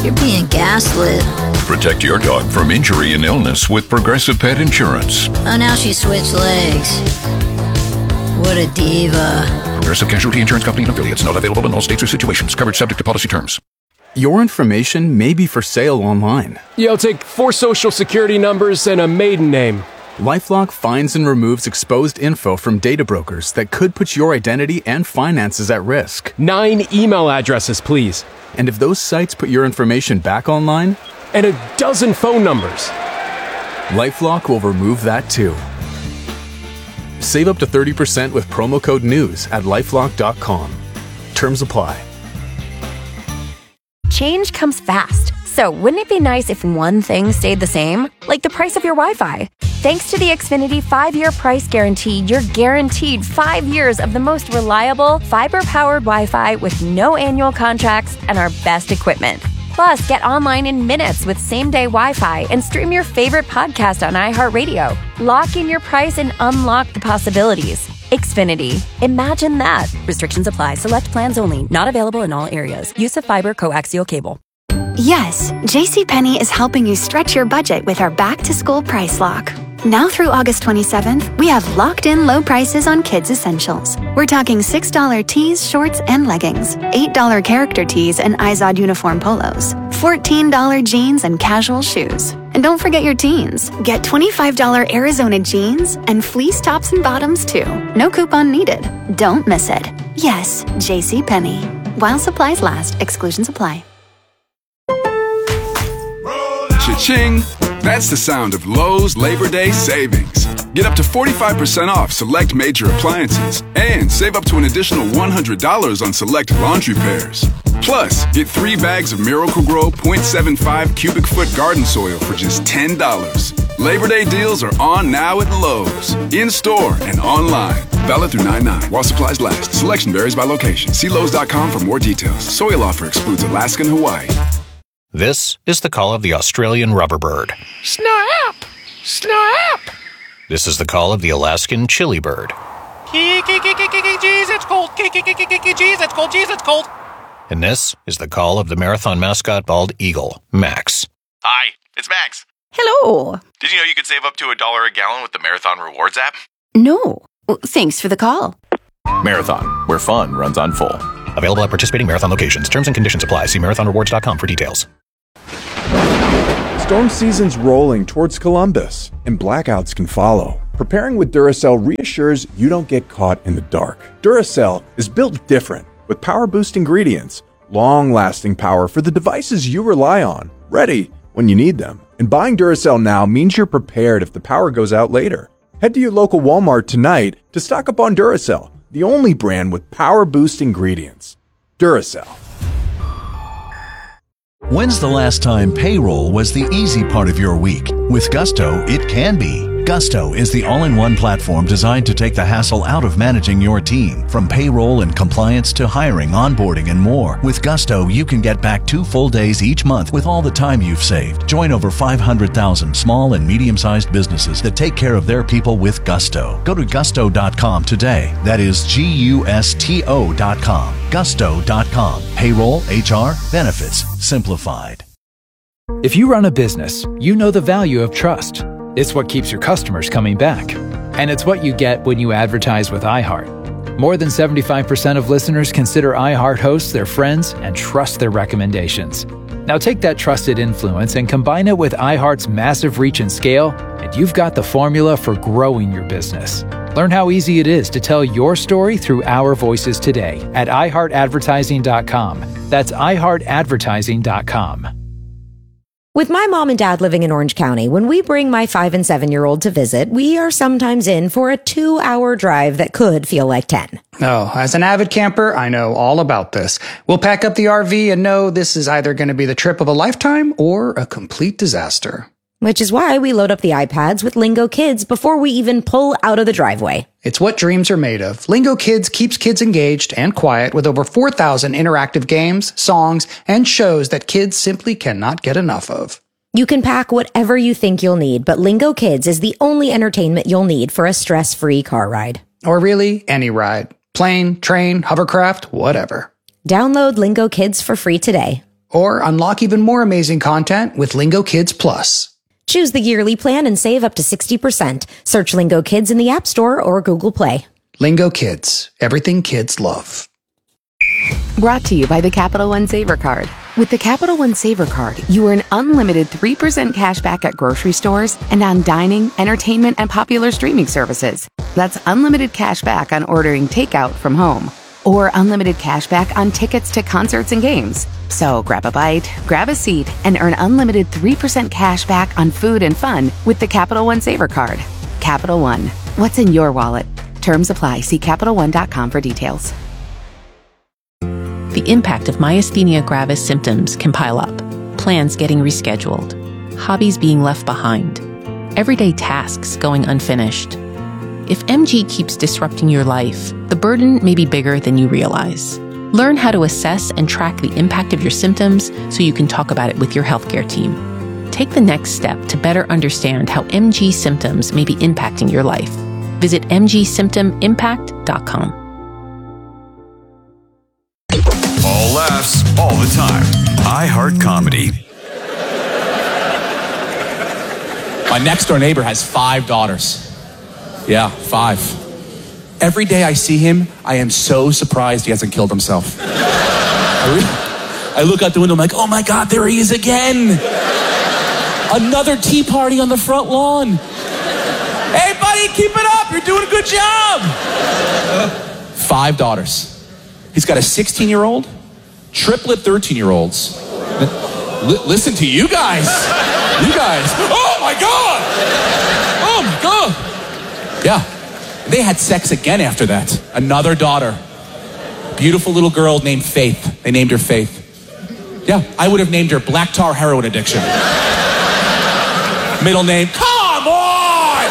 You're being gaslit. Protect your dog from injury and illness with Progressive Pet Insurance. Oh, now she switched legs. What a diva. Progressive Casualty Insurance Company and affiliates. Not available in all states or situations. Coverage subject to policy terms. Your information may be for sale online. Yeah, I'll take 4 social security numbers and a maiden name. LifeLock finds and removes exposed info from data brokers that could put your identity and finances at risk. 9 email addresses, please. And if those sites put your information back online? And a dozen phone numbers. LifeLock will remove that too. Save up to 30% with promo code NEWS at LifeLock.com. Terms apply. Change comes fast. So wouldn't it be nice if one thing stayed the same? Like the price of your Wi-Fi. Thanks to the Xfinity 5-year price guarantee, you're guaranteed 5 years of the most reliable, fiber-powered Wi-Fi with no annual contracts and our best equipment. Plus, get online in minutes with same-day Wi-Fi and stream your favorite podcast on iHeartRadio. Lock in your price and unlock the possibilities. Xfinity. Imagine that. Restrictions apply. Select plans only. Not available in all areas. Use of fiber coaxial cable. Yes, JCPenney is helping you stretch your budget with our back-to-school price lock. Now through August 27th, we have locked-in low prices on kids' essentials. We're talking $6 tees, shorts, and leggings, $8 character tees and Izod uniform polos, $14 jeans and casual shoes. And don't forget your teens. Get $25 Arizona jeans and fleece tops and bottoms, too. No coupon needed. Don't miss it. Yes, JCPenney. While supplies last, exclusions apply. Cha-ching! That's the sound of Lowe's Labor Day savings. Get up to 45% off select major appliances and save up to an additional $100 on select laundry pairs. Plus, get 3 bags of Miracle-Gro 0.75 cubic foot garden soil for just $10. Labor Day deals are on now at Lowe's, in-store and online. Valid through 9/9 while supplies last. Selection varies by location. See Lowe's.com for more details. Soil offer excludes Alaska and Hawaii. This is the call of the Australian rubberbird. Snap! Snap! This is the call of the Alaskan chili bird. Jeez, it's cold. Jeez, it's cold. Jeez, it's cold. And this is the call of the marathon mascot bald eagle, Max. Hi, it's Max. Hello. Did you know you could save up to $1 a gallon with the Marathon Rewards app? No. Thanks for the call. Marathon, where fun runs on full. Available at participating Marathon locations. Terms and conditions apply. See marathonrewards.com for details. Storm season's rolling towards Columbus, and blackouts can follow. Preparing with Duracell reassures you don't get caught in the dark. Duracell is built different, with power-boost ingredients, long-lasting power for the devices you rely on, ready when you need them. And buying Duracell now means you're prepared if the power goes out later. Head to your local Walmart tonight to stock up on Duracell, the only brand with power-boost ingredients. Duracell. When's the last time payroll was the easy part of your week? With Gusto, it can be. Gusto is the all-in-one platform designed to take the hassle out of managing your team. From payroll and compliance to hiring, onboarding, and more. With Gusto, you can get back 2 full days each month with all the time you've saved. Join over 500,000 small and medium-sized businesses that take care of their people with Gusto. Go to gusto.com today. That is GUSTO.com. Gusto.com. Payroll, HR, benefits, simplified. If you run a business, you know the value of trust. It's what keeps your customers coming back. And it's what you get when you advertise with iHeart. More than 75% of listeners consider iHeart hosts their friends and trust their recommendations. Now take that trusted influence and combine it with iHeart's massive reach and scale, and you've got the formula for growing your business. Learn how easy it is to tell your story through our voices today at iHeartAdvertising.com. That's iHeartAdvertising.com. With my mom and dad living in Orange County, when we bring my 5 and 7-year-old to visit, we are sometimes in for a 2-hour drive that could feel like 10. Oh, as an avid camper, I know all about this. We'll pack up the RV and know this is either going to be the trip of a lifetime or a complete disaster. Which is why we load up the iPads with Lingo Kids before we even pull out of the driveway. It's what dreams are made of. Lingo Kids keeps kids engaged and quiet with over 4,000 interactive games, songs, and shows that kids simply cannot get enough of. You can pack whatever you think you'll need, but Lingo Kids is the only entertainment you'll need for a stress-free car ride. Or really, any ride. Plane, train, hovercraft, whatever. Download Lingo Kids for free today. Or unlock even more amazing content with Lingo Kids Plus. Choose the yearly plan and save up to 60%. Search Lingo Kids in the App Store or Google Play. Lingo Kids, everything kids love. Brought to you by the Capital One Saver Card. With the Capital One Saver Card, you earn unlimited 3% cash back at grocery stores and on dining, entertainment, and popular streaming services. That's unlimited cash back on ordering takeout from home. Or unlimited cash back on tickets to concerts and games. So grab a bite, grab a seat, and earn unlimited 3% cash back on food and fun with the Capital One Saver Card. Capital One. What's in your wallet? Terms apply. See CapitalOne.com for details. The impact of myasthenia gravis symptoms can pile up. Plans getting rescheduled. Hobbies being left behind. Everyday tasks going unfinished. If MG keeps disrupting your life, the burden may be bigger than you realize. Learn how to assess and track the impact of your symptoms so you can talk about it with your healthcare team. Take the next step to better understand how MG symptoms may be impacting your life. Visit mgsymptomimpact.com. All laughs, all the time. iHeart Comedy. My next door neighbor has 5 daughters. Yeah, 5. Every day I see him, I am so surprised he hasn't killed himself. I look out the window, I'm like, oh my God, there he is again. Another tea party on the front lawn. Hey buddy, keep it up, you're doing a good job. 5 daughters. He's got a 16-year-old, triplet 13-year-olds. Listen to you guys. You guys. Oh my God. Oh my God. Yeah. They had sex again after that. Another daughter. Beautiful little girl named Faith. They named her Faith. Yeah, I would have named her Black Tar Heroin Addiction. Middle name, come on!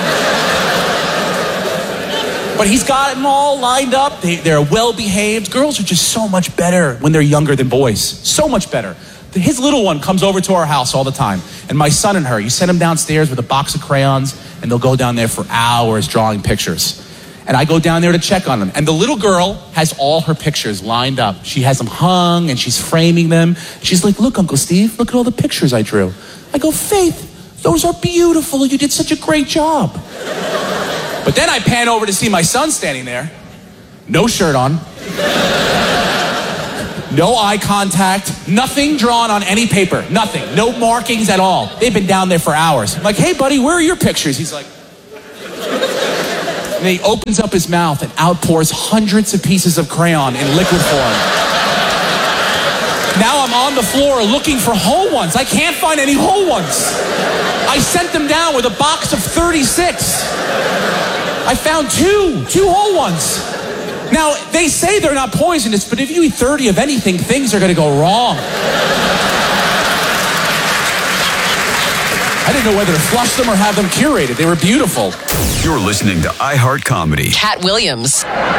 But he's got them all lined up. They're well-behaved. Girls are just so much better when they're younger than boys. So much better. His little one comes over to our house all the time. And my son and her, you send them downstairs with a box of crayons, and they'll go down there for hours drawing pictures. And I go down there to check on them. And the little girl has all her pictures lined up. She has them hung, and she's framing them. She's like, look, Uncle Steve, look at all the pictures I drew. I go, Faith, those are beautiful. You did such a great job. But then I pan over to see my son standing there. No shirt on. No eye contact, nothing drawn on any paper, nothing, no markings at all. They've been down there for hours. I'm like, hey buddy, where are your pictures? He's like, and he opens up his mouth and outpours hundreds of pieces of crayon in liquid form. Now I'm on the floor looking for whole ones. I can't find any whole ones. I sent them down with a box of 36. I found two whole ones. Now, they say they're not poisonous, but if you eat 30 of anything, things are going to go wrong. I didn't know whether to flush them or have them curated. They were beautiful. You're listening to iHeart Comedy. Cat Williams.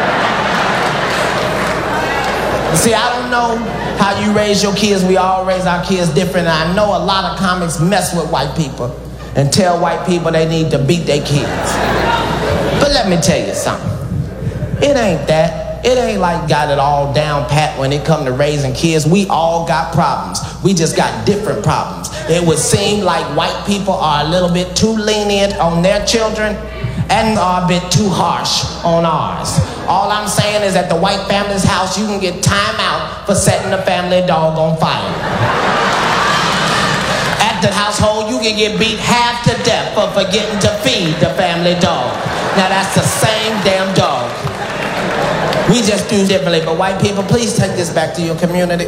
See, I don't know how you raise your kids. We all raise our kids different. And I know a lot of comics mess with white people and tell white people they need to beat their kids. But let me tell you something. It ain't that. It ain't like got it all down pat when it come to raising kids. We all got problems. We just got different problems. It would seem like white people are a little bit too lenient on their children and are a bit too harsh on ours. All I'm saying is at the white family's house, you can get time out for setting the family dog on fire. At the household, you can get beat half to death for forgetting to feed the family dog. Now that's the same damn dog. We just do differently, but white people, please take this back to your community.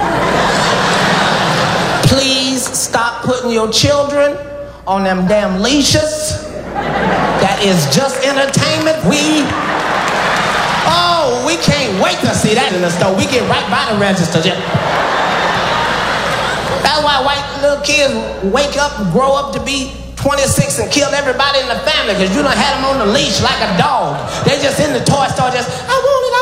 Please stop putting your children on them damn leashes. That is just entertainment. We can't wait to see that in the store. We get right by the register. That's why white little kids wake up and grow up to be 26 and kill everybody in the family because you done had them on the leash like a dog. They just in the toy store just, I want it.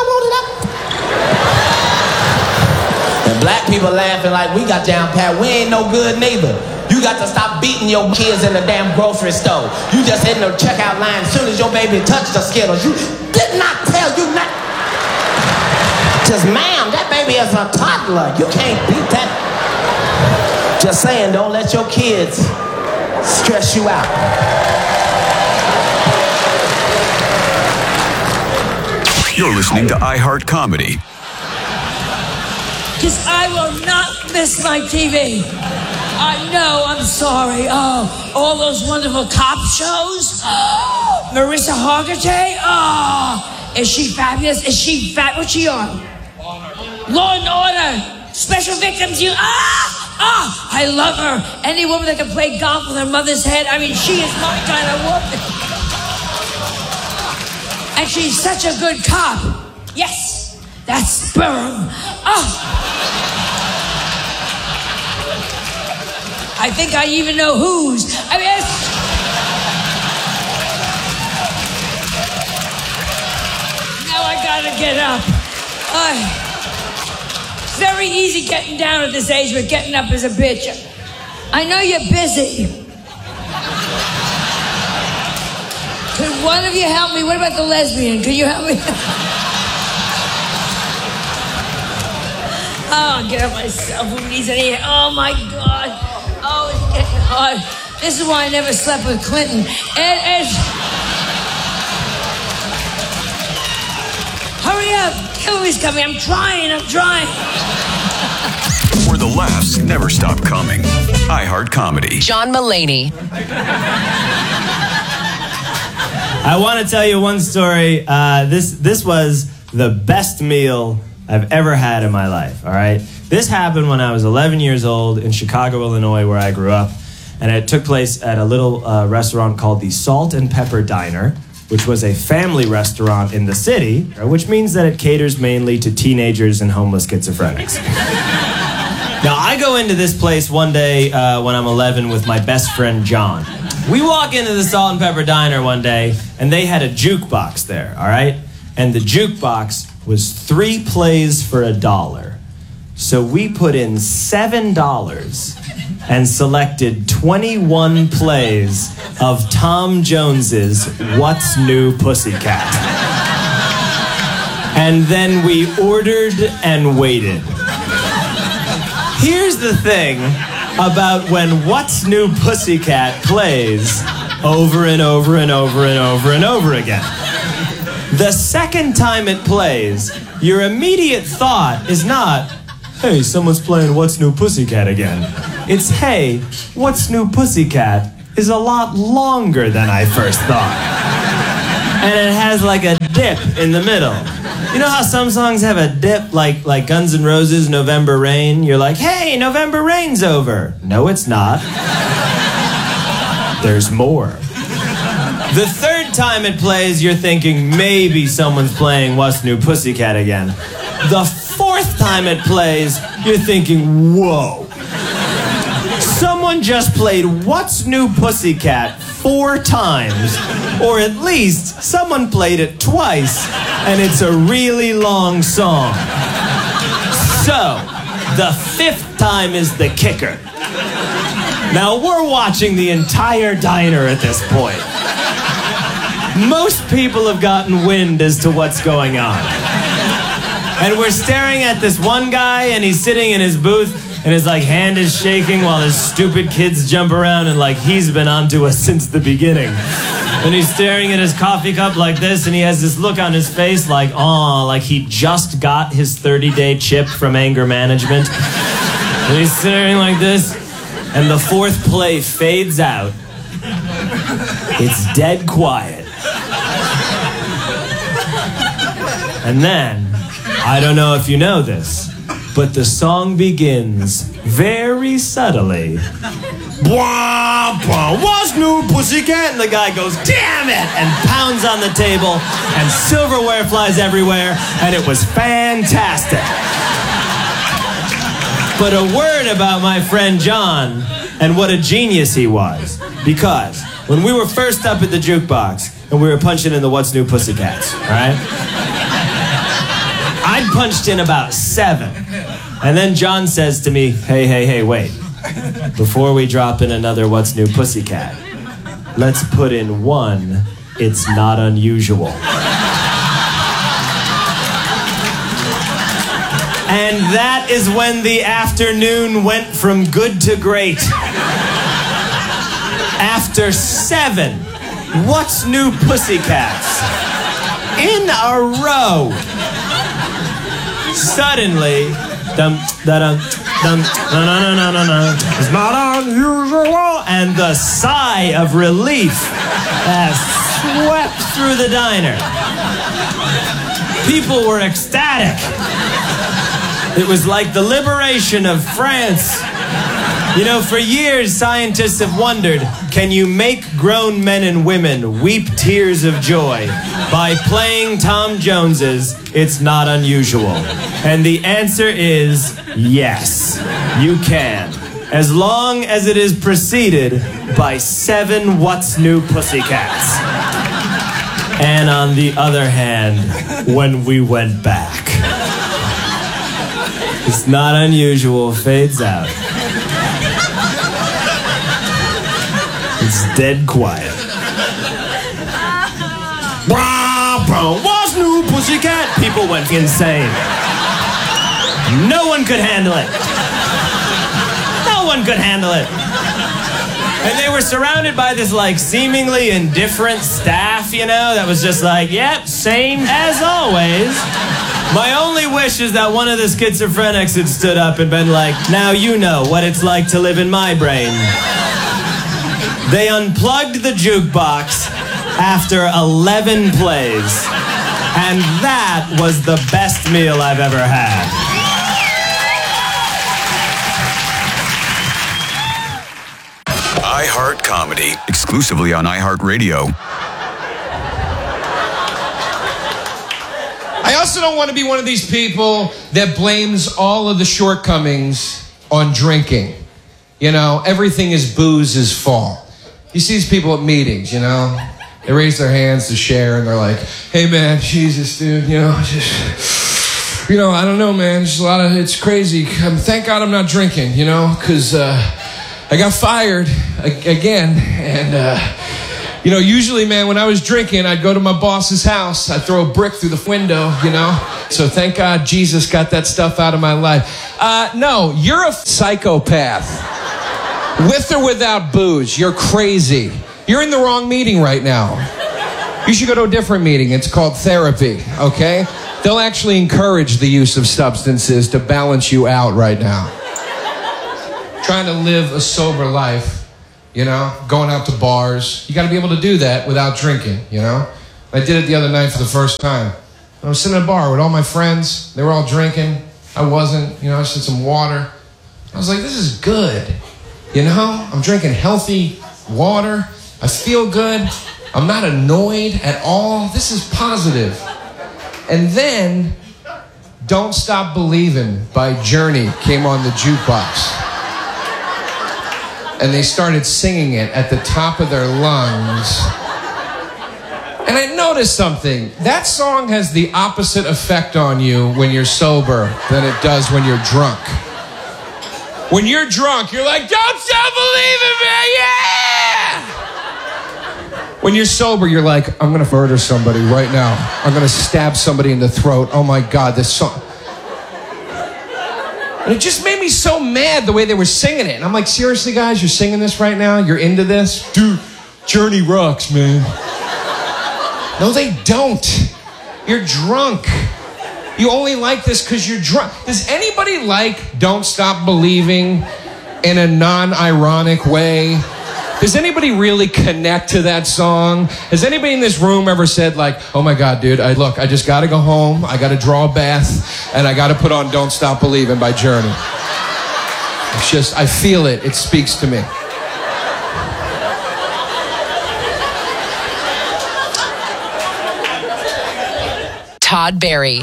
And black people laughing like we got down pat. We ain't no good neither. You got to stop beating your kids in the damn grocery store. You just in the checkout line as soon as your baby touched the Skittles. You did not tell you not. Just, ma'am, that baby is a toddler. You can't beat that. Just saying, don't let your kids stress you out. You're listening to iHeart Comedy. Because I will not miss my TV. I know, I'm sorry. Oh, all those wonderful cop shows. Oh, Marissa Hargitay. Oh, is she fabulous? Is she fat? What's she on? Law and Order. Special Victims Unit. I love her. Any woman that can play golf with her mother's head. I mean, she is my kind of woman. And she's such a good cop. Yes, that's sperm. I think I even know whose. I mean, now I gotta get up. It's very easy getting down at this age, but getting up is a bitch. I know you're busy. Could one of you help me? What about the lesbian? Can you help me? Oh, I'll get up myself. Who needs any? Oh my God. Oh, it's getting hard. This is why I never slept with Clinton. Hurry up. Hillary's coming. I'm trying. Where the laughs never stop coming. iHeart Comedy. John Mulaney. I want to tell you one story. This was the best meal I've ever had in my life, all right? This happened when I was 11 years old in Chicago, Illinois, where I grew up. And it took place at a little restaurant called the Salt and Pepper Diner, which was a family restaurant in the city, which means that it caters mainly to teenagers and homeless schizophrenics. Now, I go into this place one day when I'm 11 with my best friend, John. We walk into the Salt and Pepper Diner one day, and they had a jukebox there, all right? And the jukebox was 3 plays for $1. So we put in $7 and selected 21 plays of Tom Jones's What's New Pussycat. And then we ordered and waited. Here's the thing about when What's New Pussycat plays over and over and over and over and over again. The second time it plays, your immediate thought is not, hey, someone's playing What's New Pussycat again. It's, hey, What's New Pussycat is a lot longer than I first thought. And it has like a dip in the middle. You know how some songs have a dip, like Guns N' Roses' November Rain? You're like, hey, November Rain's over. No, it's not. There's more. The third time it plays, you're thinking maybe someone's playing What's New Pussycat again. The fourth time it plays, you're thinking, whoa. Someone just played What's New Pussycat 4 times, or at least someone played it twice, and it's a really long song. So, the 5th time is the kicker. Now, we're watching the entire diner at this point. Most people have gotten wind as to what's going on. And we're staring at this one guy, and he's sitting in his booth, and his hand is shaking while his stupid kids jump around, and he's been onto us since the beginning. And he's staring at his coffee cup like this, and he has this look on his face like he just got his 30-day chip from anger management. And he's staring like this, and the 4th play fades out. It's dead quiet. And then, I don't know if you know this, but the song begins very subtly. Blah, blah, What's New Pussycat? And the guy goes, damn it! And pounds on the table, and silverware flies everywhere, and it was fantastic. But a word about my friend John, and what a genius he was. Because when we were first up at the jukebox, and we were punching in the What's New Pussycats, all right? I'd punched in about 7. And then John says to me, hey, wait. Before we drop in another What's New Pussycat, let's put in one It's Not Unusual. And that is when the afternoon went from good to great. After 7 What's New Pussycats in a row, suddenly, it's not unusual, and the sigh of relief swept through the diner. People were ecstatic. It was like the liberation of France. You know, for years, scientists have wondered, can you make grown men and women weep tears of joy by playing Tom Jones's It's Not Unusual? And the answer is yes, you can. As long as it is preceded by 7 What's New Pussycats. And on the other hand, when we went back, It's Not Unusual fades out. It's dead quiet. What's New Pussycat? People went insane. No one could handle it. No one could handle it. And they were surrounded by this, like, seemingly indifferent staff, you know, that was just like, yep, same as always. My only wish is that one of the schizophrenics had stood up and been like, now you know what it's like to live in my brain. They unplugged the jukebox after 11 plays. And that was the best meal I've ever had. iHeart Comedy, exclusively on iHeartRadio. I also don't want to be one of these people that blames all of the shortcomings on drinking. You know, everything is booze's fault. You see these people at meetings, you know, they raise their hands to share and they're like, hey man, Jesus, dude, you know, just, you know, I don't know, man, there's a lot of, it's crazy. Thank God I'm not drinking, you know, because I got fired again. And, you know, usually, man, when I was drinking, I'd go to my boss's house, I'd throw a brick through the window, you know. So thank God Jesus got that stuff out of my life. No, you're a psychopath. With or without booze, you're crazy. You're in the wrong meeting right now. You should go to a different meeting. It's called therapy, okay? They'll actually encourage the use of substances to balance you out right now. Trying to live a sober life, you know, going out to bars. You got to be able to do that without drinking, you know? I did it the other night for the first time. I was sitting at a bar with all my friends. They were all drinking. I wasn't, you know, I just had some water. I was like, this is good. You know, I'm drinking healthy water. I feel good. I'm not annoyed at all. This is positive. And then, Don't Stop Believin' by Journey came on the jukebox. And they started singing it at the top of their lungs. And I noticed something. That song has the opposite effect on you when you're sober than it does when you're drunk. When you're drunk, you're like, don't stop believing me, yeah! When you're sober, you're like, I'm gonna murder somebody right now. I'm gonna stab somebody in the throat. Oh my God, this song. And it just made me so mad the way they were singing it. And I'm like, seriously, guys, you're singing this right now? You're into this? Dude, Journey rocks, man. No, they don't. You're drunk. You only like this because you're drunk. Does anybody like Don't Stop Believing in a non-ironic way? Does anybody really connect to that song? Has anybody in this room ever said like, oh my God, dude, I just gotta go home, I gotta draw a bath, and I gotta put on Don't Stop Believing by Journey. It's just, I feel it, it speaks to me. Todd Barry.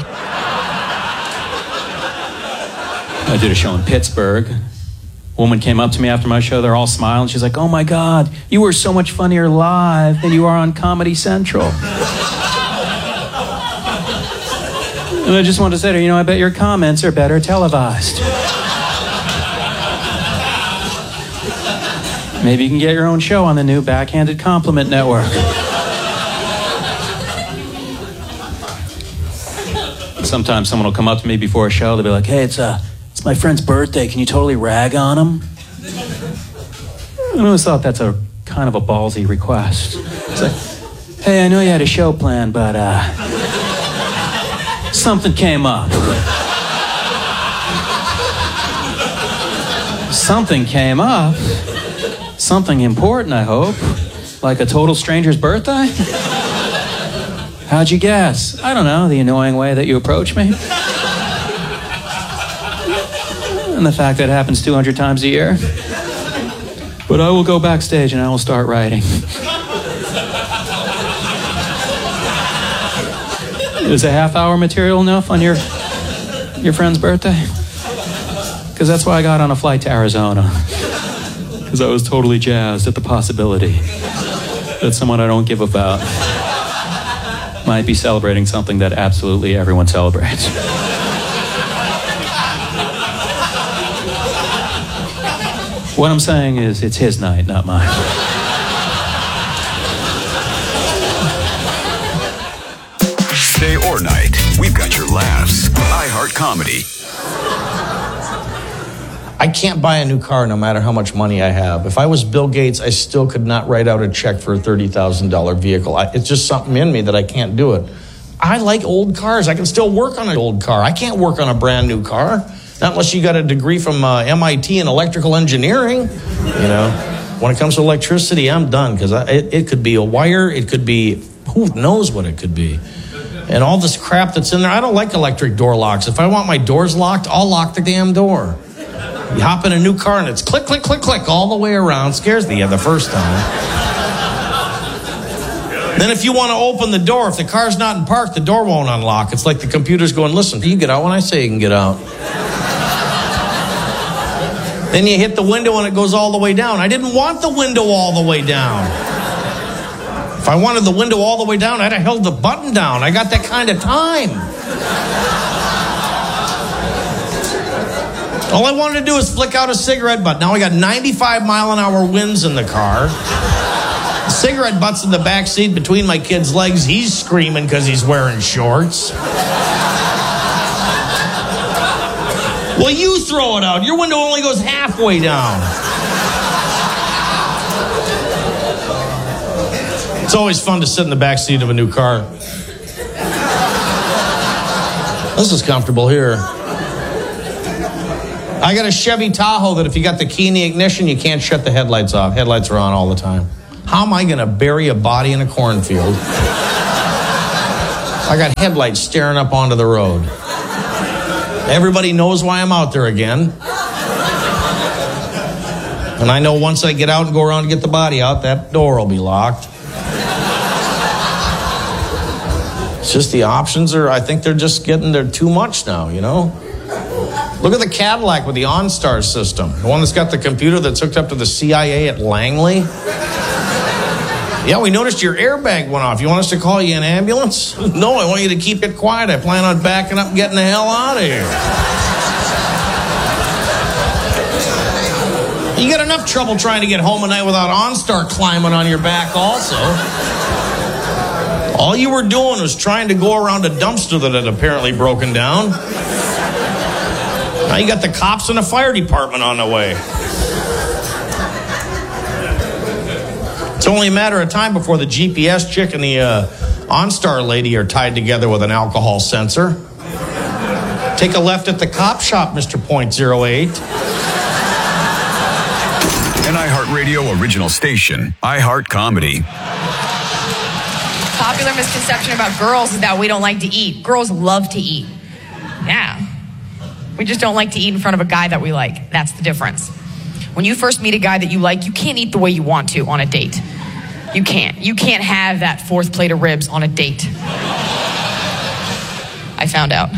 I did a show in Pittsburgh. A woman came up to me after my show. They're all smiling. She's like, oh my God, you were so much funnier live than you are on Comedy Central. And I just wanted to say to her, you know, I bet your comments are better televised. Maybe you can get your own show on the new Backhanded Compliment Network. sometimes someone will come up to me before a show. They'll be like, hey, it's my friend's birthday. Can you totally rag on him? I always thought that's a kind of a ballsy request. It's like, hey, I know you had a show planned, but something came up. Something came up? Something important, I hope. Like a total stranger's birthday? How'd you guess? I don't know, the annoying way that you approach me. And the fact that it happens 200 times a year. But I will go backstage and I will start writing. Is a half-hour material enough on your friend's birthday? Because that's why I got on a flight to Arizona. Because I was totally jazzed at the possibility that someone I don't give about might be celebrating something that absolutely everyone celebrates. What I'm saying is, it's his night, not mine. Day or night, we've got your laughs. iHeart Comedy. I can't buy a new car no matter how much money I have. If I was Bill Gates, I still could not write out a check for a $30,000 vehicle. It's just something in me that I can't do it. I like old cars. I can still work on an old car. I can't work on a brand new car. Not unless you got a degree from MIT in electrical engineering. You know, when it comes to electricity, I'm done because it could be a wire. It could be, who knows what it could be. And all this crap that's in there. I don't like electric door locks. If I want my doors locked, I'll lock the damn door. You hop in a new car and it's click, click, click, click all the way around. Scares me the first time. Then if you want to open the door, if the car's not in park, the door won't unlock. It's like the computer's going, listen, you get out when I say you can get out. Then you hit the window and it goes all the way down. I didn't want the window all the way down. If I wanted the window all the way down, I'd have held the button down. I got that kind of time. All I wanted to do is flick out a cigarette butt. Now I got 95-mile-an-hour winds in the car. The cigarette butt's in the back seat between my kid's legs. He's screaming because he's wearing shorts. Well, you throw it out. Your window only goes halfway down. It's always fun to sit in the back seat of a new car. This is comfortable here. I got a Chevy Tahoe that if you got the key in the ignition, you can't shut the headlights off. Headlights are on all the time. How am I going to bury a body in a cornfield? I got headlights staring up onto the road. Everybody knows why I'm out there again. And I know once I get out and go around to get the body out, that door will be locked. It's just the options are, I think they're just they're too much now, you know? Look at the Cadillac with the OnStar system. The one that's got the computer that's hooked up to the CIA at Langley. Yeah, we noticed your airbag went off. You want us to call you an ambulance? No, I want you to keep it quiet. I plan on backing up and getting the hell out of here. You got enough trouble trying to get home at night without OnStar climbing on your back also. All you were doing was trying to go around a dumpster that had apparently broken down. Now you got the cops and the fire department on the way. It's only a matter of time before the GPS chick and the OnStar lady are tied together with an alcohol sensor. Take a left at the cop shop, Mr. .08. An iHeartRadio original station, iHeart Comedy. Popular misconception about girls is that we don't like to eat. Girls love to eat. Yeah. We just don't like to eat in front of a guy that we like. That's the difference. When you first meet a guy that you like, you can't eat the way you want to on a date. You can't. You can't have that fourth plate of ribs on a date. I found out.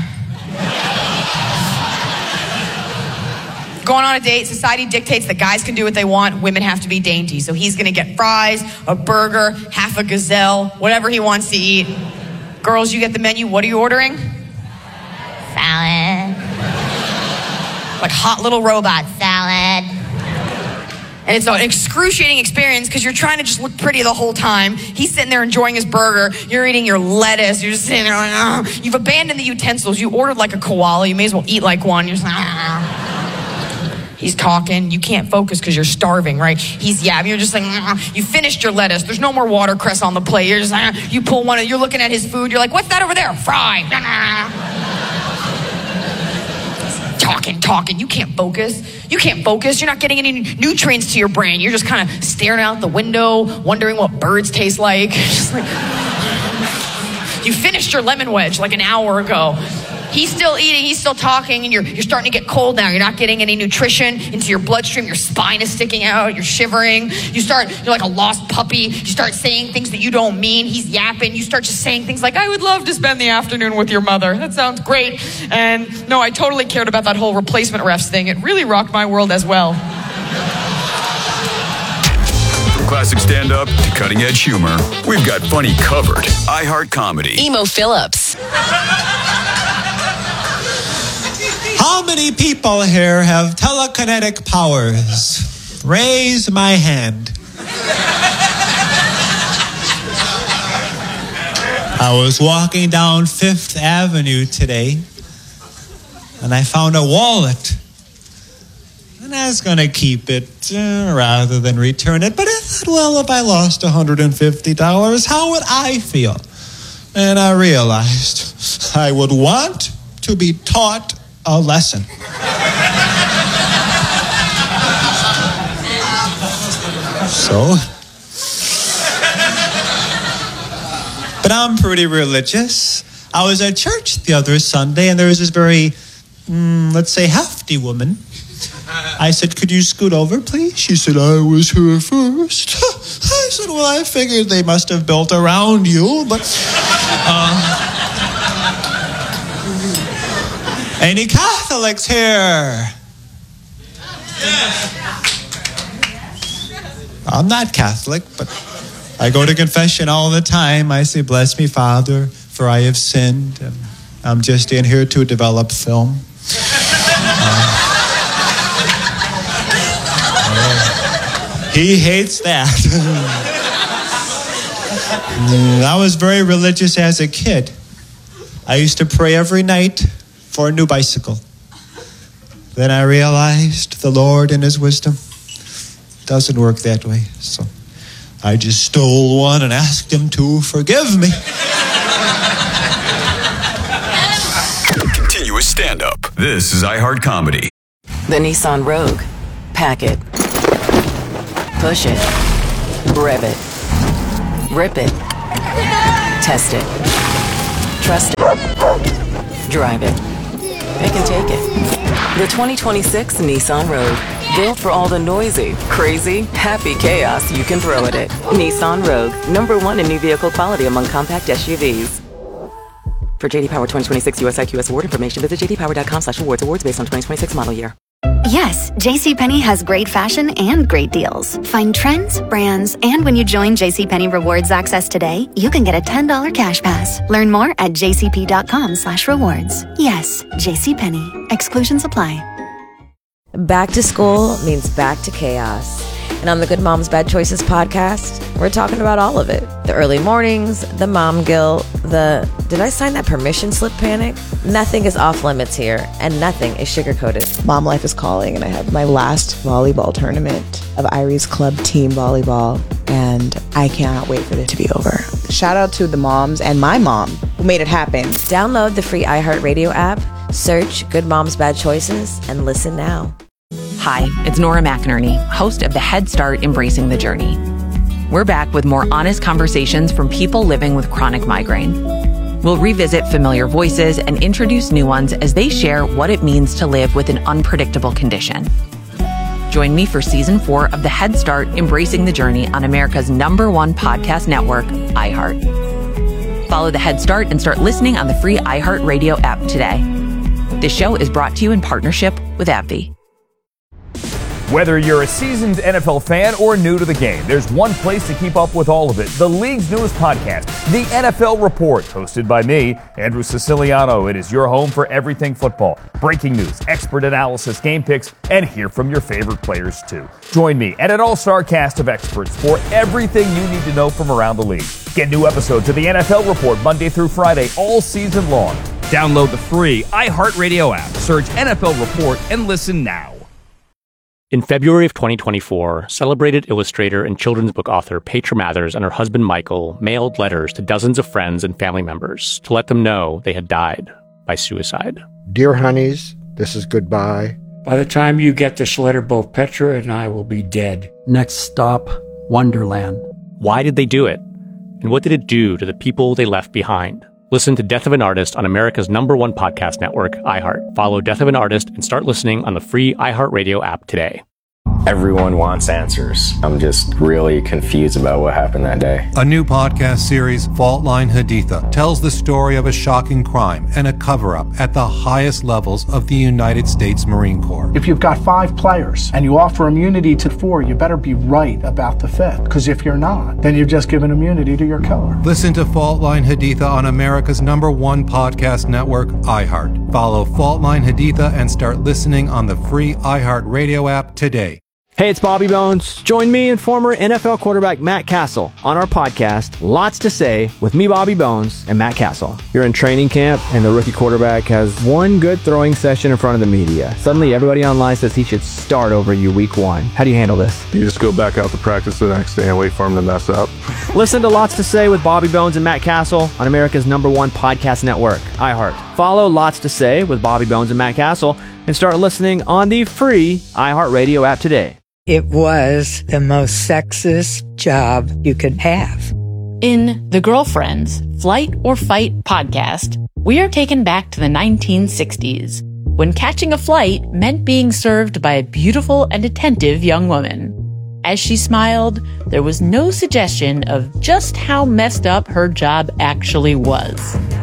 Going on a date, society dictates that guys can do what they want, women have to be dainty. So he's gonna get fries, a burger, half a gazelle, whatever he wants to eat. Girls, you get the menu, what are you ordering? Salad. Like hot little robot salad. And it's an excruciating experience because you're trying to just look pretty the whole time. He's sitting there enjoying his burger. You're eating your lettuce. You're just sitting there like, oh. You've abandoned the utensils. You ordered like a koala. You may as well eat like one. You're just like, oh. He's talking. You can't focus because you're starving, right? He's yapping. You're just like, oh. You finished your lettuce. There's no more watercress on the plate. You're just like, oh. You pull one. You're looking at his food. You're like, what's that over there? Fried. Talking. You can't focus. You're not getting any nutrients to your brain. You're just kind of staring out the window, wondering what birds taste like. Just like you finished your lemon wedge like an hour ago. He's still eating, he's still talking, and you're starting to get cold now. You're not getting any nutrition into your bloodstream. Your spine is sticking out. You're shivering. You're like a lost puppy. You start saying things that you don't mean. He's yapping. You start just saying things like, I would love to spend the afternoon with your mother. That sounds great. And no, I totally cared about that whole replacement refs thing. It really rocked my world as well. From classic stand-up to cutting-edge humor, we've got funny covered. iHeart Comedy. Emo Phillips. How many people here have telekinetic powers? Raise my hand. I was walking down Fifth Avenue today, and I found a wallet. And I was going to keep it rather than return it. But I thought, well, if I lost $150, how would I feel? And I realized I would want to be taught a lesson. But I'm pretty religious. I was at church the other Sunday, and there was this very, let's say, hefty woman. I said, could you scoot over, please? She said, I was here first. I said, well, I figured they must have built around you, but... Any Catholics here? I'm not Catholic, but I go to confession all the time. I say, bless me, Father, for I have sinned. And I'm just in here to develop film. He hates that. I was very religious as a kid. I used to pray every night for a new bicycle. Then I realized the Lord in his wisdom doesn't work that way. So I just stole one and asked him to forgive me. Continuous stand-up. This is iHeart Comedy. The Nissan Rogue. Pack it. Push it. Rev it. Rip it. Test it. Trust it. Drive it. They can take it. The 2026 Nissan Rogue. Built for all the noisy, crazy, happy chaos you can throw at it. Nissan Rogue. #1 in new vehicle quality among compact SUVs. For JD Power 2026 USIQS award information, visit jdpower.com/awards. Awards based on 2026 model year. Yes, JCPenney has great fashion and great deals. Find trends, brands, and when you join JCPenney Rewards Access today, you can get a $10 cash pass. Learn more at jcp.com/rewards. Yes, JCPenney. Exclusions apply. Back to school means back to chaos. And on the Good Moms Bad Choices podcast, we're talking about all of it. The early mornings, the mom guilt, the did I sign that permission slip panic? Nothing is off limits here, and nothing is sugar-coated. Mom life is calling, and I have my last volleyball tournament of Irie's Club team volleyball, and I cannot wait for it to be over. Shout out to the moms and my mom who made it happen. Download the free iHeartRadio app, search Good Moms Bad Choices, and listen now. Hi, it's Nora McInerney, host of the Head Start Embracing the Journey. We're back with more honest conversations from people living with chronic migraine. We'll revisit familiar voices and introduce new ones as they share what it means to live with an unpredictable condition. Join me for Season 4 of the Head Start Embracing the Journey on America's #1 podcast network, iHeart. Follow the Head Start and start listening on the free iHeartRadio app today. This show is brought to you in partnership with AbbVie. Whether you're a seasoned NFL fan or new to the game, there's one place to keep up with all of it. The league's newest podcast, The NFL Report, hosted by me, Andrew Siciliano. It is your home for everything football. Breaking news, expert analysis, game picks, and hear from your favorite players too. Join me and an all-star cast of experts for everything you need to know from around the league. Get new episodes of The NFL Report Monday through Friday all season long. Download the free iHeartRadio app. Search NFL Report and listen now. In February of 2024, celebrated illustrator and children's book author Petra Mathers and her husband Michael mailed letters to dozens of friends and family members to let them know they had died by suicide. Dear honeys, this is goodbye. By the time you get this letter, both Petra and I will be dead. Next stop, Wonderland. Why did they do it? And what did it do to the people they left behind? Listen to Death of an Artist on America's #1 podcast network, iHeart. Follow Death of an Artist and start listening on the free iHeartRadio app today. Everyone wants answers. I'm just really confused about what happened that day. A new podcast series, Fault Line Haditha, tells the story of a shocking crime and a cover-up at the highest levels of the United States Marine Corps. If you've got 5 players and you offer immunity to 4, you better be right about the 5th. Because if you're not, then you've just given immunity to your killer. Listen to Fault Line Haditha on America's #1 podcast network, iHeart. Follow Fault Line Haditha and start listening on the free iHeartRadio app today. Hey, it's Bobby Bones. Join me and former NFL quarterback Matt Castle on our podcast, Lots to Say, with me, Bobby Bones, and Matt Castle. You're in training camp, and the rookie quarterback has one good throwing session in front of the media. Suddenly, everybody online says he should start over you week 1. How do you handle this? You just go back out to practice the next day and wait for him to mess up. Listen to Lots to Say with Bobby Bones and Matt Castle on America's #1 podcast network, iHeart. Follow Lots to Say with Bobby Bones and Matt Castle and start listening on the free iHeartRadio app today. It was the most sexist job you could have. In The Girlfriends, Flight or Fight podcast, we are taken back to the 1960s, when catching a flight meant being served by a beautiful and attentive young woman. As she smiled, there was no suggestion of just how messed up her job actually was.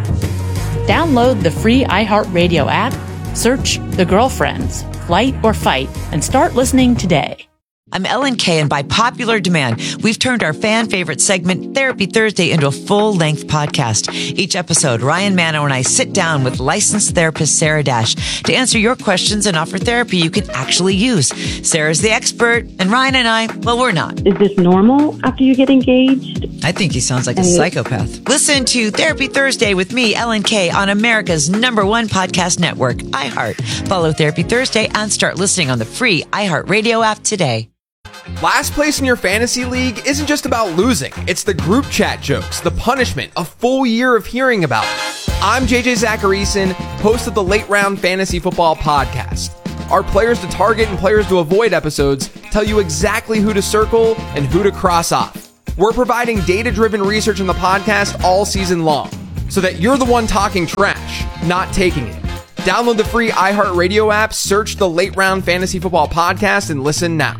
Download the free iHeartRadio app, search The Girlfriends, Flight or Fight, and start listening today. I'm Ellen Kay, and by popular demand, we've turned our fan favorite segment, Therapy Thursday, into a full-length podcast. Each episode, Ryan Manno and I sit down with licensed therapist Sarah Dash to answer your questions and offer therapy you can actually use. Sarah's the expert, and Ryan and I, well, we're not. Is this normal after you get engaged? I think he sounds like a psychopath. Listen to Therapy Thursday with me, Ellen Kay, on America's #1 podcast network, iHeart. Follow Therapy Thursday and start listening on the free iHeartRadio app today. Last place in your fantasy league isn't just about losing. It's the group chat jokes, the punishment, a full year of hearing about it. I'm JJ Zacharyson, host of the Late Round Fantasy Football Podcast. Our Players to Target and Players to Avoid episodes tell you exactly who to circle and who to cross off. We're providing data-driven research in the podcast all season long, so that you're the one talking trash, not taking it. Download the free iHeartRadio app, search the Late Round Fantasy Football Podcast, and listen now.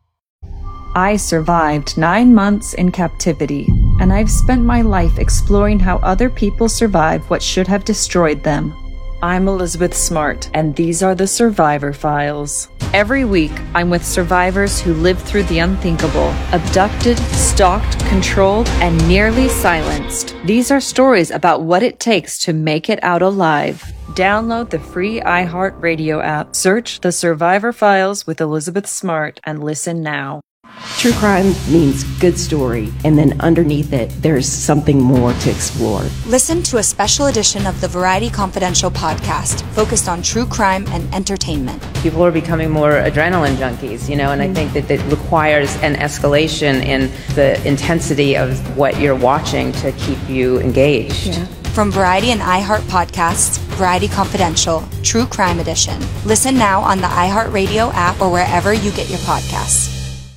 I survived 9 months in captivity, and I've spent my life exploring how other people survive what should have destroyed them. I'm Elizabeth Smart, and these are the Survivor Files. Every week, I'm with survivors who lived through the unthinkable, abducted, stalked, controlled, and nearly silenced. These are stories about what it takes to make it out alive. Download the free iHeartRadio app, search The Survivor Files with Elizabeth Smart, and listen now. True crime means good story, and then underneath it, there's something more to explore. Listen to a special edition of the Variety Confidential podcast focused on true crime and entertainment. People are becoming more adrenaline junkies, and I think that it requires an escalation in the intensity of what you're watching to keep you engaged. Yeah. From Variety and iHeart podcasts, Variety Confidential, True Crime Edition. Listen now on the iHeartRadio app or wherever you get your podcasts.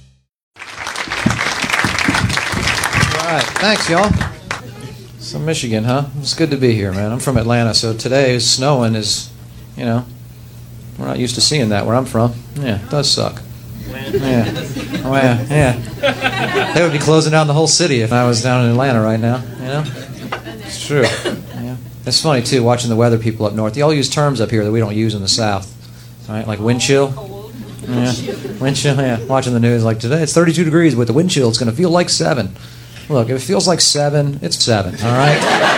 All right, thanks, y'all. So Michigan, huh? It's good to be here, man. I'm from Atlanta, so today snowing is, we're not used to seeing that where I'm from. Yeah, it does suck. Yeah. Oh, yeah. They would be closing down the whole city if I was down in Atlanta right now, It's true. Yeah. It's funny, too, watching the weather people up north. They all use terms up here that we don't use in the South, all right? Like wind chill. Wind chill, yeah. Watching the news like today, it's 32 degrees with the wind chill. It's going to feel like 7. Look, if it feels like 7, it's 7, all right?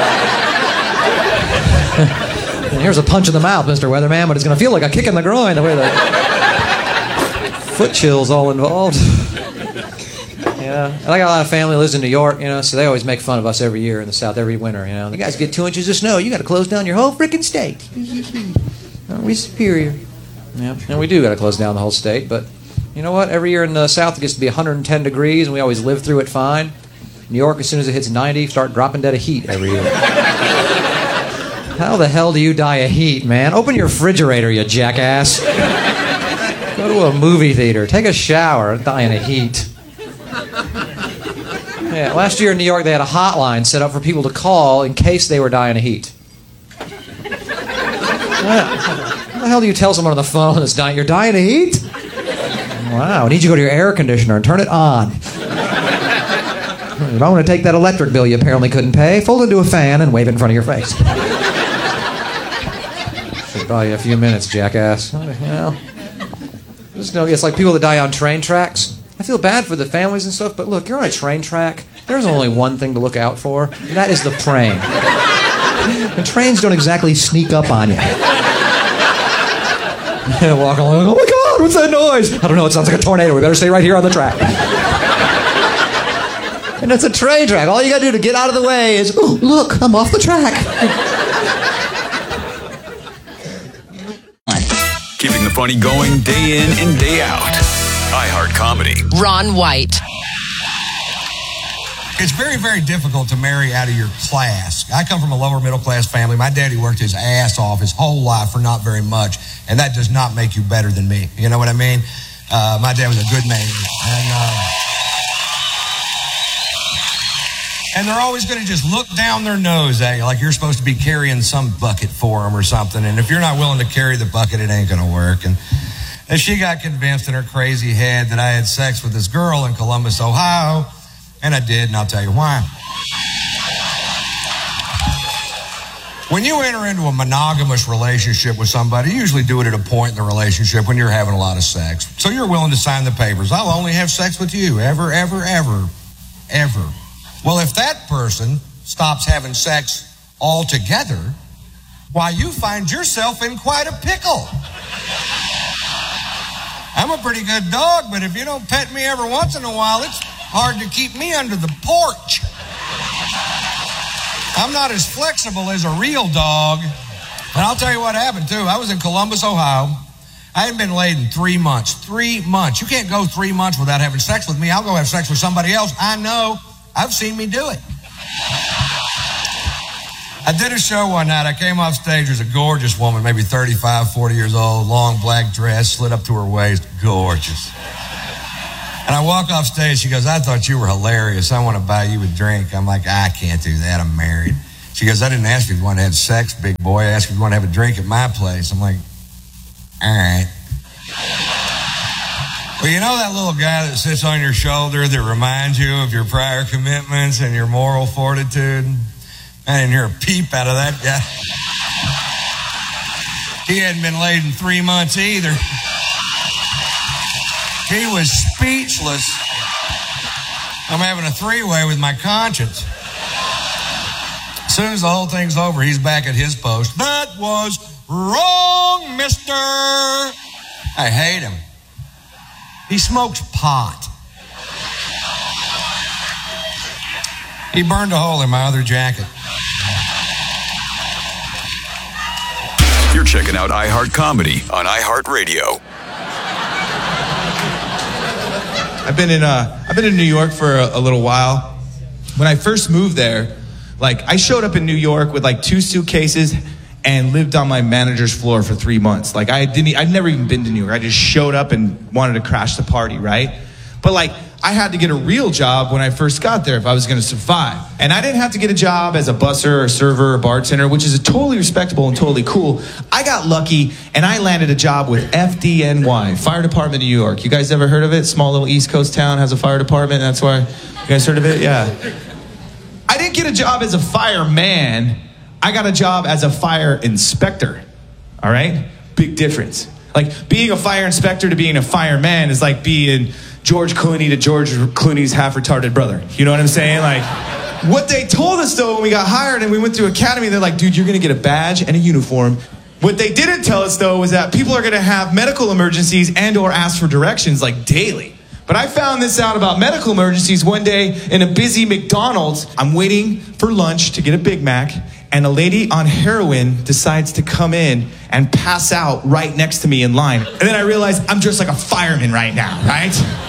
And here's a punch in the mouth, Mr. Weatherman, but it's going to feel like a kick in the groin the way the foot chill's all involved. Yeah, I got a lot of family that lives in New York, so they always make fun of us every year in the South, every winter, You guys get 2 inches of snow, you got to close down your whole freaking state. We're superior. Yeah, and we do got to close down the whole state, but you know what? Every year in the South it gets to be 110 degrees, and we always live through it fine. New York, as soon as it hits 90, start dropping dead of heat every year. How the hell do you die of heat, man? Open your refrigerator, you jackass. Go to a movie theater. Take a shower. Dying of heat. Yeah, last year in New York, they had a hotline set up for people to call in case they were dying of heat. How the hell do you tell someone on the phone that's dying, you're dying of heat? Wow, I need you to go to your air conditioner and turn it on. If I want to take that electric bill you apparently couldn't pay, fold it into a fan and wave it in front of your face. Should buy you a few minutes, jackass. It's like people that die on train tracks. I feel bad for the families and stuff, but look, you're on a train track. There's only one thing to look out for, and that is the train. And trains don't exactly sneak up on you. Walk along, oh my God, what's that noise? I don't know, it sounds like a tornado. We better stay right here on the track. And it's a train track. All you gotta do to get out of the way is, oh, look, I'm off the track. Keeping the funny going day in and day out. iHeart Comedy. Ron White. It's very, very difficult to marry out of your class. I come from a lower middle class family. My daddy worked his ass off his whole life for not very much, and that does not make you better than me. You know what I mean? My dad was a good man. And they're always going to just look down their nose at you like you're supposed to be carrying some bucket for them or something. And if you're not willing to carry the bucket, it ain't going to work. And she got convinced in her crazy head that I had sex with this girl in Columbus, Ohio. And I did, and I'll tell you why. When you enter into a monogamous relationship with somebody, you usually do it at a point in the relationship when you're having a lot of sex. So you're willing to sign the papers. I'll only have sex with you, ever, ever, ever, ever. Well, if that person stops having sex altogether, why, you find yourself in quite a pickle. I'm a pretty good dog, but if you don't pet me every once in a while, it's hard to keep me under the porch. I'm not as flexible as a real dog. And I'll tell you what happened, too. I was in Columbus, Ohio. I hadn't been laid in 3 months. 3 months. You can't go 3 months without having sex with me. I'll go have sex with somebody else. I know. I've seen me do it. I did a show one night. I came off stage. There's a gorgeous woman, maybe 35, 40 years old, long black dress, slid up to her waist. Gorgeous. And I walk off stage. She goes, I thought you were hilarious. I want to buy you a drink. I'm like, I can't do that. I'm married. She goes, I didn't ask you if you wanted to have sex, big boy. I asked you if you want to have a drink at my place. I'm like, all right. Well, you know that little guy that sits on your shoulder that reminds you of your prior commitments and your moral fortitude? I didn't hear a peep out of that guy. He hadn't been laid in 3 months either. He was speechless. I'm having a three-way with my conscience. As soon as the whole thing's over, he's back at his post. That was wrong, mister. I hate him. He smokes pot. He burned a hole in my other jacket. You're checking out iHeart Comedy on iHeartRadio. I've been in New York for a little while. When I first moved there, I showed up in New York with 2 suitcases and lived on my manager's floor for 3 months. I'd never even been to New York. I just showed up and wanted to crash the party, right? But I had to get a real job when I first got there if I was going to survive. And I didn't have to get a job as a busser or server or bartender, which is totally respectable and totally cool. I got lucky and I landed a job with FDNY, Fire Department of New York. You guys ever heard of it? Small little East Coast town has a fire department. That's why you guys heard of it? Yeah. I didn't get a job as a fireman. I got a job as a fire inspector. All right? Big difference. Like, being a fire inspector to being a fireman is like being George Clooney to George Clooney's half-retarded brother. You know what I'm saying? Like, what they told us, though, when we got hired and we went through academy, they're like, dude, you're going to get a badge and a uniform. What they didn't tell us, though, was that people are going to have medical emergencies and or ask for directions, like, daily. But I found this out about medical emergencies one day in a busy McDonald's. I'm waiting for lunch to get a Big Mac, and a lady on heroin decides to come in and pass out right next to me in line. And then I realize I'm dressed like a fireman right now, right?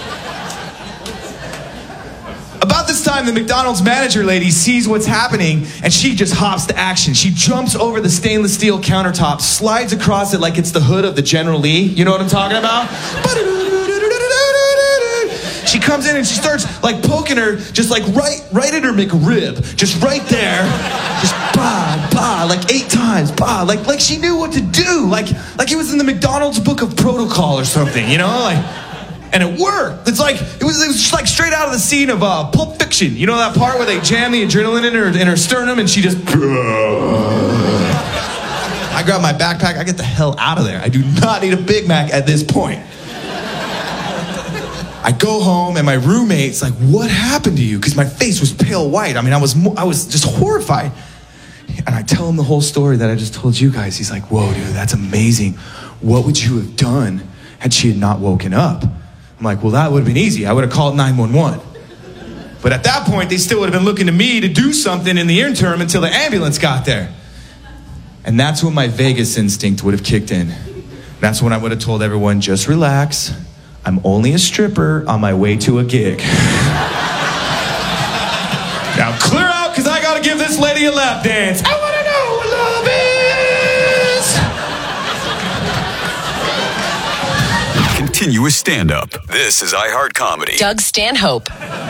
About this time, the McDonald's manager lady sees what's happening, and she just hops to action. She jumps over the stainless steel countertop, slides across it like it's the hood of the General Lee. You know what I'm talking about? She comes in and she starts like poking her, just like right at her McRib, just right there, just bah, like 8 times, bah, like she knew what to do, like it was in the McDonald's book of protocol or something, you know, like, and it worked. It's like it was just like straight out of the scene of Pulp Fiction. You know that part where they jam the adrenaline in her sternum and she just. I grab my backpack. I get the hell out of there. I do not need a Big Mac at this point. I go home and my roommate's like, what happened to you? Because my face was pale white. I mean, I was just horrified. And I tell him the whole story that I just told you guys. He's like, whoa, dude, that's amazing. What would you have done had she had not woken up? I'm like, well, that would have been easy. I would have called 911. But at that point, they still would have been looking to me to do something in the interim until the ambulance got there. And that's when my Vegas instinct would have kicked in. That's when I would have told everyone, just relax. I'm only a stripper on my way to a gig. Now clear out, because I got to give this lady a lap dance. I want to know what love is. Continuous stand-up. This is iHeart Comedy. Doug Stanhope.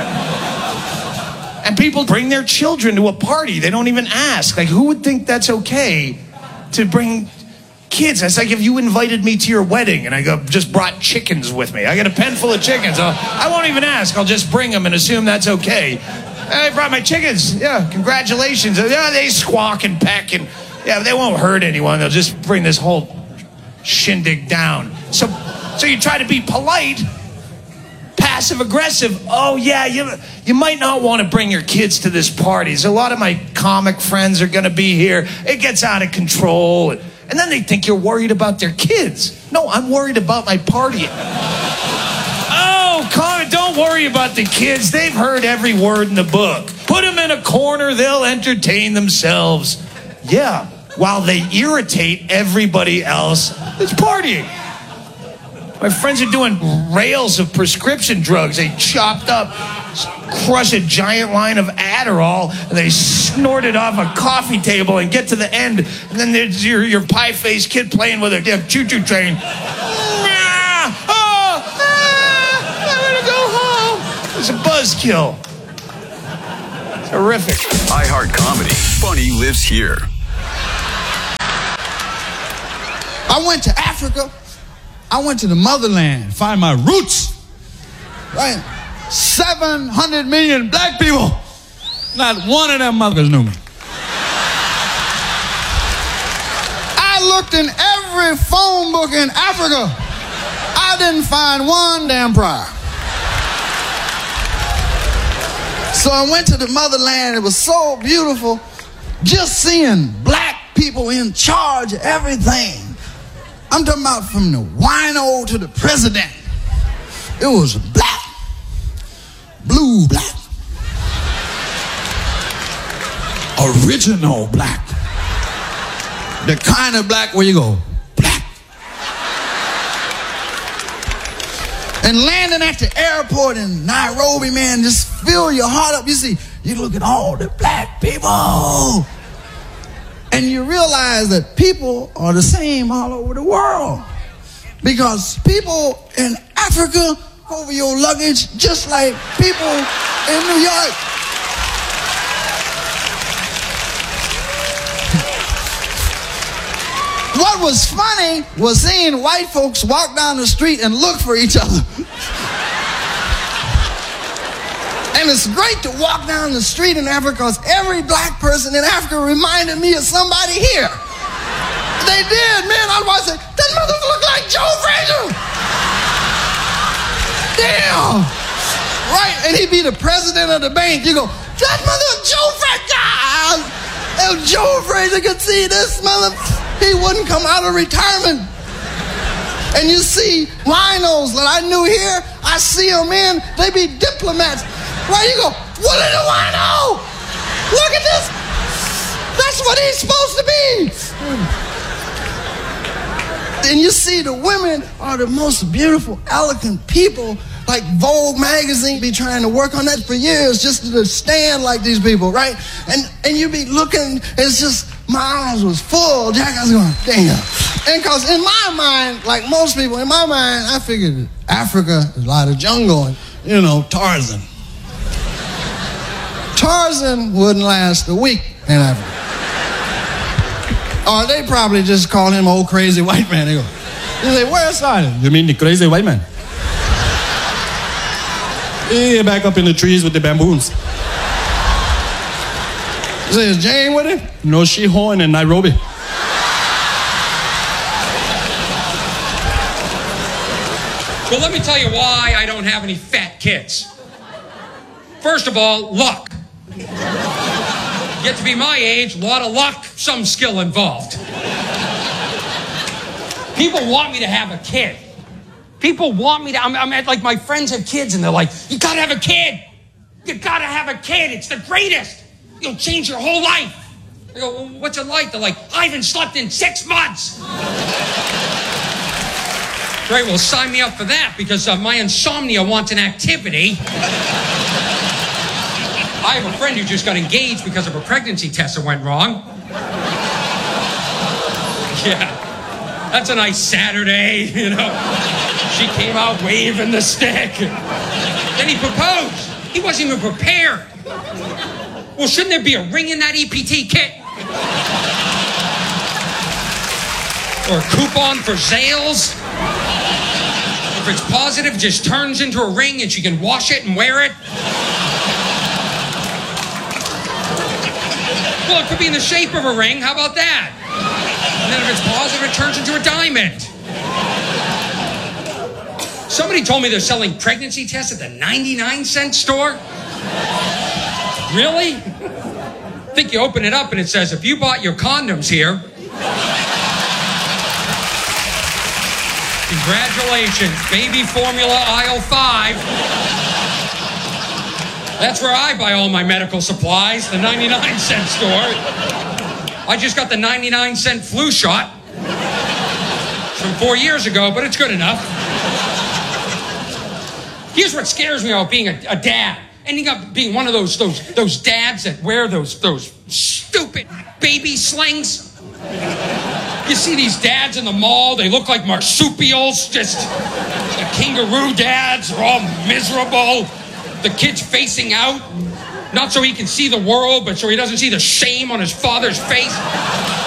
And people bring their children to a party. They don't even ask. Like, who would think that's okay to bring kids? That's like if you invited me to your wedding and I just brought chickens with me. I got a pen full of chickens. I won't even ask. I'll just bring them and assume that's okay. And I brought my chickens. Yeah, congratulations. Yeah, they squawk and peck and yeah, they won't hurt anyone. They'll just bring this whole shindig down. So you try to be polite, passive aggressive. Oh yeah, you might not want to bring your kids to this party. So a lot of my comic friends are going to be here. It gets out of control. And then they think you're worried about their kids. No, I'm worried about my party. Oh, Connor, don't worry about the kids. They've heard every word in the book. Put them in a corner, they'll entertain themselves. Yeah, while they irritate everybody else that's partying. My friends are doing rails of prescription drugs. They chopped up, crush a giant line of Adderall, and they snort it off a coffee table and get to the end. And then there's your pie-faced kid playing with a damn choo-choo train. I want to go home. It's a buzzkill. Terrific. iHeart Comedy. Funny lives here. I went to Africa. I went to the motherland, find my roots. Right? 700 million black people. Not one of them mothers knew me. I looked in every phone book in Africa. I didn't find one damn prior. So I went to the motherland. It was so beautiful. Just seeing black people in charge of everything. I'm talking about from the wino to the president. It was black, blue black, original black, the kind of black where you go, black. And landing at the airport in Nairobi, man, just fill your heart up. You see, you look at all the black people. And you realize that people are the same all over the world. Because people in Africa over your luggage just like people in New York. What was funny was seeing white folks walk down the street and look for each other. And it's great to walk down the street in Africa because every black person in Africa reminded me of somebody here. They did, man. I was watching. That mother look like Joe Frazier. Damn. Right? And he'd be the president of the bank. You go, that mother Joe Frazier. If Joe Frazier could see this mother, he wouldn't come out of retirement. And you see winos that I knew here, I see them in, they be diplomats. Right? You go, what is a wino? Look at this. That's what he's supposed to be. And you see the women are the most beautiful, elegant people. Like Vogue magazine be trying to work on that for years just to stand like these people, right? And you be looking, it's just, my eyes was full. Jack, I was going, damn. And because in my mind, like most people, in my mind, I figured Africa is a lot of jungle and, you know, Tarzan. Tarzan wouldn't last a week in Africa. Or they probably just call him old crazy white man. They go, say, where's Tarzan? You mean the crazy white man? Yeah, back up in the trees with the bamboos. Is Jane with him? No, she home in Nairobi. Well, let me tell you why I don't have any fat kids. First of all, luck. Get to be my age, a lot of luck, some skill involved. People want me to have a kid. People want me to, I'm at, like, my friends have kids and they're like, you gotta have a kid. You gotta have a kid. It's the greatest. You'll change your whole life. I go, well, what's it like? They're like, I haven't slept in 6 months. Great, well, sign me up for that because my insomnia wants an activity. I have a friend who just got engaged because of a pregnancy test that went wrong. Yeah, that's a nice Saturday, you know. She came out waving the stick. Then he proposed. He wasn't even prepared. Well, shouldn't there be a ring in that EPT kit? Or a coupon for Zales? If it's positive, it just turns into a ring and she can wash it and wear it. Well, it could be in the shape of a ring. How about that? And then if it's positive, it turns into a diamond. Somebody told me they're selling pregnancy tests at the 99-cent store. Really? I think you open it up and it says, if you bought your condoms here, congratulations, baby formula aisle 5. That's where I buy all my medical supplies, the 99-cent store. I just got the 99-cent flu shot from 4 years ago, but it's good enough. Here's what scares me about being a dad. Ending up being one of those dads that wear those stupid baby slings. You see these dads in the mall, they look like marsupials, just the kangaroo dads are all miserable. The kid's facing out, not so he can see the world, but so he doesn't see the shame on his father's face.